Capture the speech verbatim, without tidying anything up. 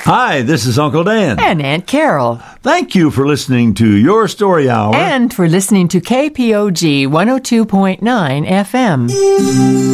Hi, this is Uncle Dan. And Aunt Carol. Thank you for listening to Your Story Hour. And for listening to K P O G one oh two point nine F M.